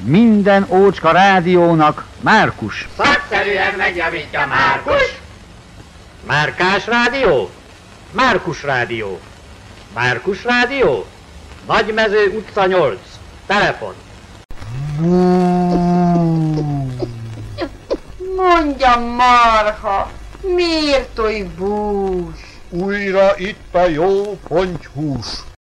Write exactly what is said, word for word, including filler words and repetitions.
Minden ócska rádiónak Márkus. Szakszerűen megjavítja Márkus. Márkás rádió? Márkus rádió. Márkus rádió? Nagymező utca nyolc. Telefon. Mondja, marha, miért oly bús? Újra itt a jó pontyhús.